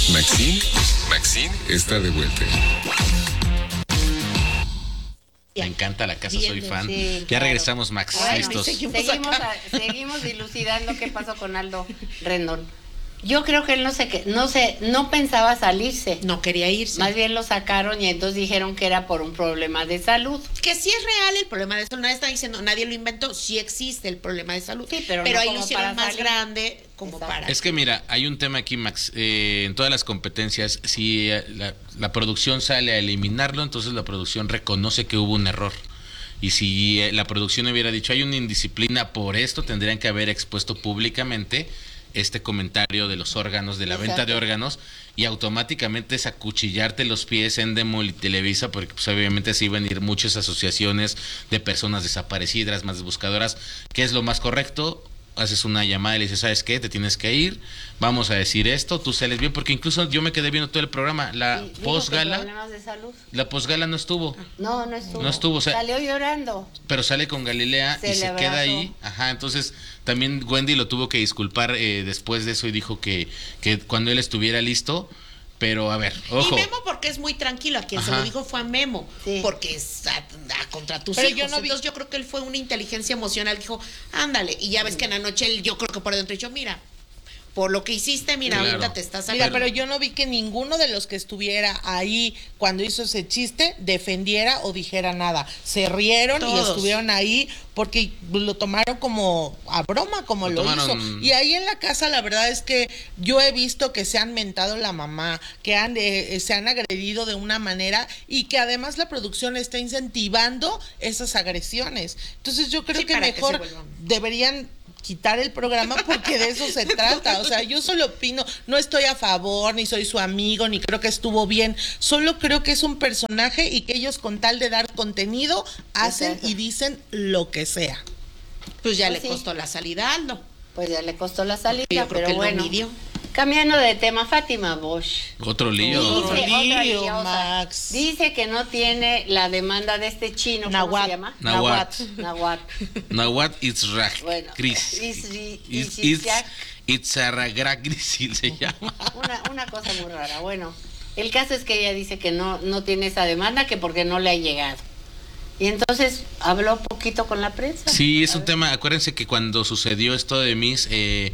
Maxine está de vuelta. Me encanta la casa, soy fan. Sí, ya claro. regresamos, Max. Bueno, Listos. seguimos dilucidando qué pasó con Aldo Rendón. Yo creo que él no pensaba salirse. No quería irse. Más bien lo sacaron y entonces dijeron que era por un problema de salud. Que sí es real el problema de salud. Nadie está diciendo, nadie lo inventó. Sí existe el problema de salud. Sí, pero no ahí como lo hicieron para más salir. grande como Exacto. para. Es que mira, hay un tema aquí, Max. En todas las competencias, si la producción sale a eliminarlo, entonces la producción reconoce que hubo un error. Y si la producción hubiera dicho, hay una indisciplina por esto, tendrían que haber expuesto públicamente este comentario de los órganos, de la Exacto. venta de órganos, y automáticamente es acuchillarte los pies en Endemol y Televisa, porque pues obviamente se iban a ir muchas asociaciones de personas desaparecidas, más buscadoras. ¿Qué es lo más correcto? Haces una llamada y le dices, ¿sabes qué? Te tienes que ir, vamos a decir esto, tú sales bien, porque incluso yo me quedé viendo todo el programa, la Dijo que posgala, problemas de salud. la posgala no estuvo, No estuvo. o sea, Salió llorando. pero sale con Galilea y le se abrazó. queda ahí, entonces también Wendy lo tuvo que disculpar después de eso y dijo que cuando él estuviera listo, pero a ver, ojo. Y Memo porque es muy tranquilo, a quien se lo dijo fue a Memo, Sí. porque es contra tus Pero hijos. Entonces yo creo que él fue una inteligencia emocional, dijo, ándale, y ya ves que en la noche él, yo creo que por dentro dijo, mira, por lo que hiciste, mira, Claro. ahorita te estás Mira, sacando. pero yo no vi que ninguno de los que estuviera ahí cuando hizo ese chiste defendiera o dijera nada. Se rieron y Todos. estuvieron ahí porque lo tomaron como a broma, como Lo lo tomaron. hizo. Y ahí en la casa la verdad es que yo he visto que se han mentado la mamá, que se han agredido de una manera y que además la producción está incentivando esas agresiones. Entonces yo creo Sí, que para que mejor se vuelvan. deberían quitar el programa porque de eso se trata. O sea, yo solo opino, no estoy a favor, ni soy su amigo, ni creo que estuvo bien, solo creo que es un personaje y que ellos con tal de dar contenido hacen Exacto. y dicen lo que sea. Pues ya Pues le sí. costó la salida a Aldo. Pues ya le costó la salida, Yo creo pero que bueno. lo midió. Cambiando de tema, Fátima Bosch. Otro lío. Otro Dice, lío, otra liosa. Max. Dice que no tiene la demanda de este chino, ¿cómo Nahuatl. se llama? Nahuatl. Nahuatl. Nahuatl Itzrag Bueno, Cris. Itzrag. Itzarragracrisil se llama. Una cosa muy rara. Bueno, el caso es que ella dice que no tiene esa demanda, que porque no le ha llegado. Y entonces habló poquito con la prensa. Sí, es A un ver. tema. Acuérdense que cuando sucedió esto de Miss,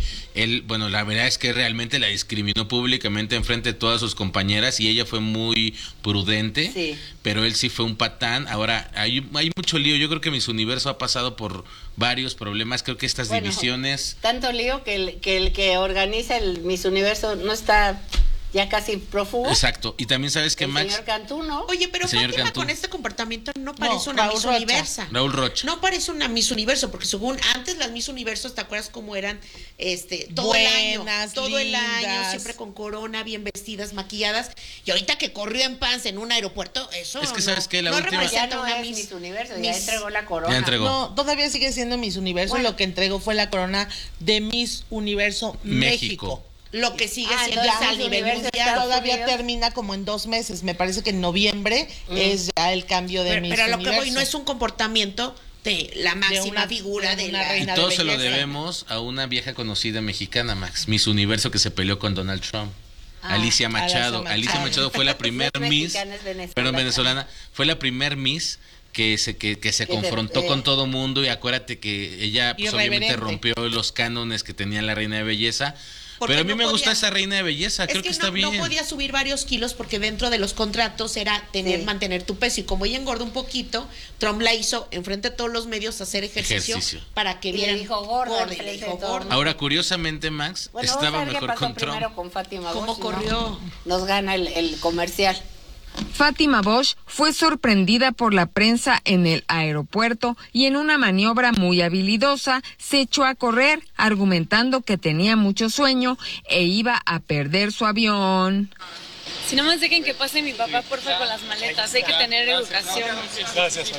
él, bueno, la verdad es que realmente la discriminó públicamente enfrente de todas sus compañeras y ella fue muy prudente, Sí. pero él sí fue un patán. Ahora, hay mucho lío. Yo creo que Miss Universo ha pasado por varios problemas. Creo que estas Bueno, divisiones... Tanto lío que el que organiza el Miss Universo no está ya casi prófugo. Exacto. Y también sabes que El Max... señor Cantú, ¿no? Oye, pero El señor Fátima Cantú. con este comportamiento no parece una Raúl Miss Rocha. Universo. Raúl Rocha. No parece una Miss Universo, porque según antes las Miss Universos, ¿te acuerdas cómo eran todo el año? Buenas, Todo el año, lindas. siempre con corona, bien vestidas, maquilladas. Y ahorita que corrió en pants en un aeropuerto, eso Es que no, ¿sabes qué? La no última- Ya representa no una es Miss Universo, ya Miss- entregó la corona. Ya entregó. No, todavía sigue siendo Miss Universo. Bueno. Lo que entregó fue la corona de Miss Universo México. México. Lo que sigue Ah, siendo entonces es a Miss nivel Universo mundial. Estados Todavía Unidos. termina como en 2 meses. Me parece que en noviembre es ya el cambio de Miss Pero a lo que Universo. voy, no es un comportamiento de la máxima una- figura de de una la Y reina todo de se lo belleza. debemos a una vieja conocida mexicana, Max. Miss Universo que se peleó con Donald Trump. Alicia Machado. Alicia Machado fue la primer Es Miss, mexicana, es venezolana. perdón, venezolana, fue la primer Miss que se confrontó con todo mundo y acuérdate que ella pues, obviamente Irreverente. rompió los cánones que tenía la reina de belleza. Porque Pero a mí no me gusta podía- esa reina de belleza, Es creo que está no, bien. no podía subir varios kilos porque dentro de los contratos era Sí. mantener tu peso. Y como ella engordó un poquito, Trump la hizo enfrente de todos los medios hacer ejercicio. para que Y le vieran dijo gorda gorda, y le enfrente dijo de todo el gorda. mundo. Ahora, curiosamente, Max Bueno, vamos a estaba ver qué mejor pasó con primero Trump. con Fátima ¿Cómo Bosch, si no, corrió? nos gana el comercial. Fátima Bosch fue sorprendida por la prensa en el aeropuerto y en una maniobra muy habilidosa se echó a correr argumentando que tenía mucho sueño e iba a perder su avión. Si no más dejen que pase mi papá, porfa, con las maletas. Hay que tener educación. Gracias.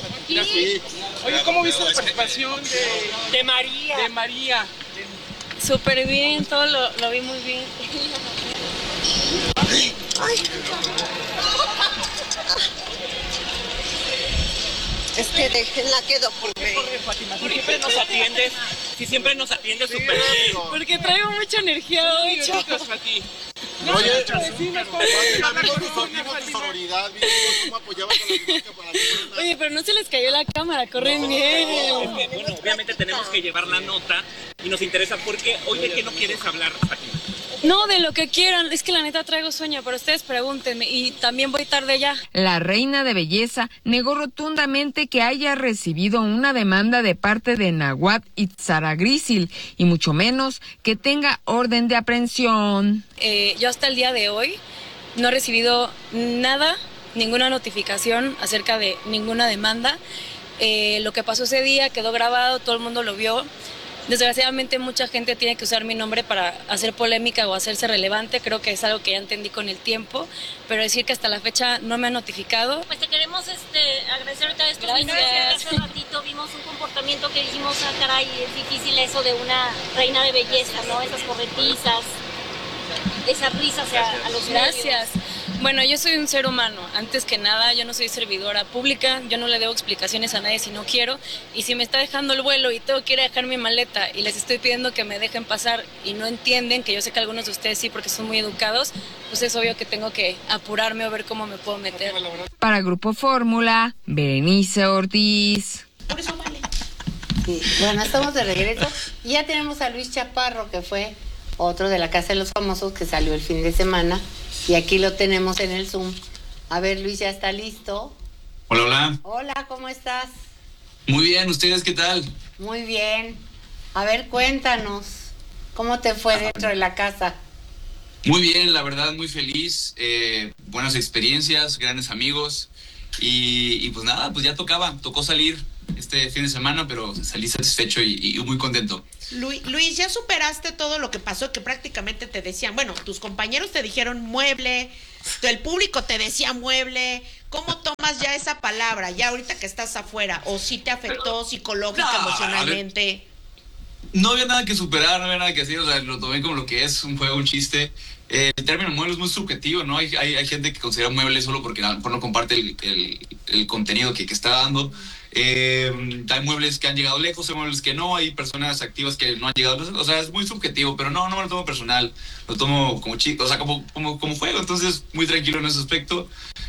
Oye, ¿cómo viste la participación de María? Súper bien, todo lo vi muy bien. Es que déjenla quedo porque... ¿Por siempre nos atiendes? Si siempre nos atiendes súper bien. Porque traigo mucha energía hoy, ¿Qué chicos. te pasa a ti? Oye, tu sororidad, cómo apoyabas a la dinámica para la... Oye, pero no se les cayó la cámara, corren bien. Bueno, obviamente tenemos que llevar la nota y nos interesa porque hoy de qué no quieres hablar, Fátima. No, de lo que quieran, es que la neta traigo sueño, pero ustedes pregúntenme y también voy tarde ya. La reina de belleza negó rotundamente que haya recibido una demanda de parte de Nahuatl Itzara Grízil y mucho menos que tenga orden de aprehensión. Yo hasta el día de hoy no he recibido nada, ninguna notificación acerca de ninguna demanda. Lo que pasó ese día quedó grabado, todo el mundo lo vio. Desgraciadamente mucha gente tiene que usar mi nombre para hacer polémica o hacerse relevante, creo que es algo que ya entendí con el tiempo, pero decir que hasta la fecha no me han notificado. Pues te queremos agradecer ahorita esto. Gracias. Hace ratito vimos un comportamiento que dijimos, caray, es difícil eso de una reina de belleza, ¿no? Esas corretizas, esas risas a los Gracias. medios. Bueno, yo soy un ser humano, antes que nada, yo no soy servidora pública, yo no le debo explicaciones a nadie si no quiero, y si me está dejando el vuelo y tengo que ir a dejar mi maleta y les estoy pidiendo que me dejen pasar y no entienden, que yo sé que algunos de ustedes sí porque son muy educados, pues es obvio que tengo que apurarme o ver cómo me puedo meter. Para Grupo Fórmula, Berenice Ortiz. Por eso vale. Sí. Bueno, estamos de regreso y ya tenemos a Luis Chaparro, que fue otro de la Casa de los Famosos que salió el fin de semana. Y aquí lo tenemos en el Zoom. A ver, Luis, ¿ya está listo? Hola, hola. Hola, ¿cómo estás? Muy bien, ¿ustedes qué tal? Muy bien. A ver, cuéntanos, ¿cómo te fue dentro de la casa? Muy bien, la verdad, muy feliz. Buenas experiencias, grandes amigos. Y pues nada, pues ya tocó salir este fin de semana, pero salí satisfecho y muy contento. Luis, ya superaste todo lo que pasó, que prácticamente te decían, bueno, tus compañeros te dijeron mueble, el público te decía mueble. ¿Cómo tomas ya esa palabra, ya ahorita que estás afuera? ¿O sí te afectó psicológica, emocionalmente? No había nada que superar, no había nada que hacer, o sea, lo tomé como lo que es, un juego, un chiste. El término mueble es muy subjetivo, ¿no? Hay gente que considera mueble solo porque a lo mejor no comparte el contenido que está dando. Hay muebles que han llegado lejos, hay muebles que no, hay personas activas que no han llegado lejos, o sea, es muy subjetivo, pero no me lo tomo personal, lo tomo como chico, o sea, como juego, entonces muy tranquilo en ese aspecto.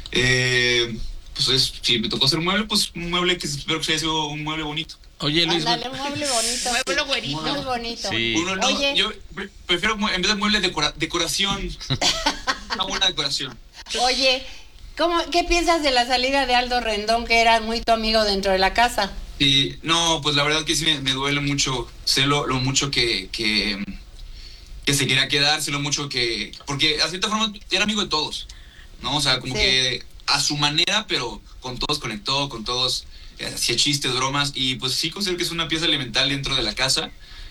Pues si me tocó hacer un mueble, pues un mueble que espero que sea sido un mueble bonito. Oye, Luis. Ándale, un mueble bonito. Mueble güerito. Muy bonito. Sí. Oye. Yo prefiero en vez de mueble decoración, una buena decoración. Oye, ¿qué piensas de la salida de Aldo Rendón, que era muy tu amigo dentro de la casa? Sí, no, pues la verdad que sí me duele mucho, sé lo mucho que se quería quedar, sé lo mucho que... Porque a cierta forma era amigo de todos, ¿no? O sea, como que a su manera, pero con todos conectó, con todos hacía chistes, bromas, y pues sí considero que es una pieza elemental dentro de la casa.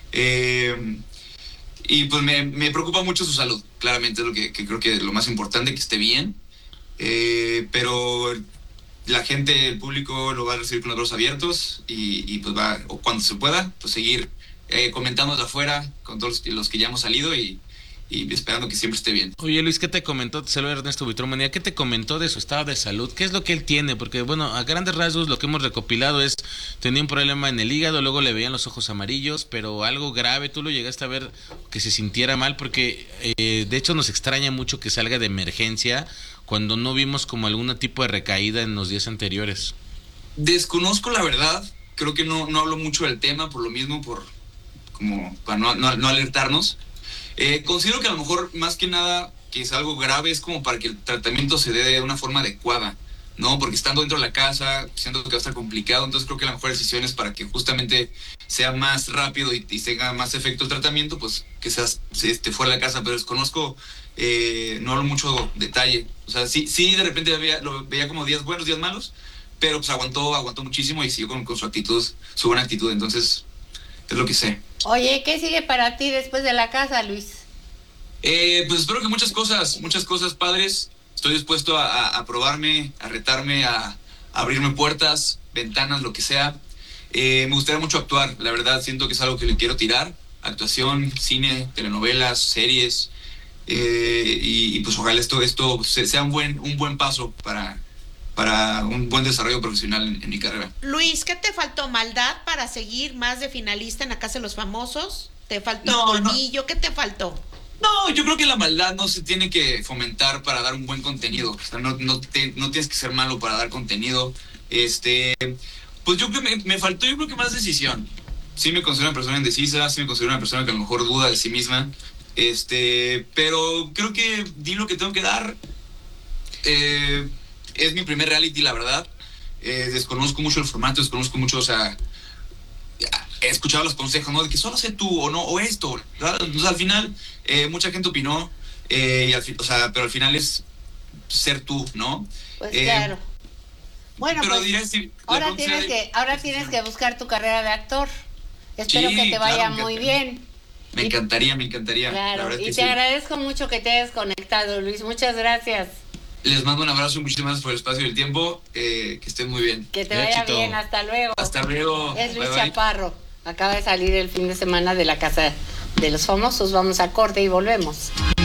Y pues me preocupa mucho su salud, claramente es lo que creo que es lo más importante, que esté bien. Pero la gente, el público lo va a recibir con los brazos abiertos y pues va, o cuando se pueda, pues seguir comentando de afuera con todos los que ya hemos salido y esperando que siempre esté bien. Oye, Luis, ¿qué te comentó? Te saluda Ernesto Buitrón. ¿Qué te comentó de su estado de salud? ¿Qué es lo que él tiene? Porque, bueno, a grandes rasgos lo que hemos recopilado es, tenía un problema en el hígado, luego le veían los ojos amarillos, pero algo grave, tú lo llegaste a ver que se sintiera mal, porque de hecho nos extraña mucho que salga de emergencia cuando no vimos como algún tipo de recaída en los días anteriores. Desconozco la verdad, creo que no hablo mucho del tema por lo mismo, como para no alertarnos. Considero que a lo mejor más que nada que es algo grave es como para que el tratamiento se dé de una forma adecuada, ¿no? Porque estando dentro de la casa, siento que va a estar complicado, entonces creo que la mejor decisión es para que justamente sea más rápido y tenga más efecto el tratamiento, pues que seas fuera de la casa, pero desconozco, no hablo mucho detalle, o sea, sí de repente lo veía como días buenos, días malos, pero pues aguantó muchísimo y siguió con su actitud, su buena actitud, entonces es lo que sé. Oye, ¿qué sigue para ti después de la casa, Luis? Pues espero que muchas cosas padres. Estoy dispuesto a probarme, a retarme, a abrirme puertas, ventanas, lo que sea. Me gustaría mucho actuar, la verdad, siento que es algo que le quiero tirar. Actuación, cine, telenovelas, series. Y pues ojalá esto sea un buen paso para un buen desarrollo profesional en mi carrera. Luis, ¿qué te faltó? ¿Maldad para seguir más de finalista en la Casa de los Famosos? ¿Te faltó colmillo? ¿Qué te faltó? No, yo creo que la maldad no se tiene que fomentar para dar un buen contenido. O sea, no tienes que ser malo para dar contenido. Pues yo creo que me faltó, yo creo que más decisión. Sí me considero una persona indecisa, sí me considero una persona que a lo mejor duda de sí misma. Pero creo que di lo que tengo que dar. Es mi primer reality, la verdad. Desconozco mucho el formato, desconozco mucho, o sea, he escuchado los consejos, ¿no? De que solo sé tú o no, o esto. O sea, al final, mucha gente opinó, pero al final es ser tú, ¿no? Pues claro. Bueno, pero pues diré, sí, ahora tienes que buscar tu carrera de actor. Espero que te vaya muy bien. Me encantaría. Claro, y te agradezco mucho que te hayas conectado, Luis. Muchas gracias. Les mando un abrazo y muchísimas gracias por el espacio y el tiempo. Que estén muy bien. Que te vaya bien. Hasta luego. Hasta luego. Es Luis Bye, bye. Chaparro. Acaba de salir el fin de semana de la Casa de los Famosos. Vamos a corte y volvemos.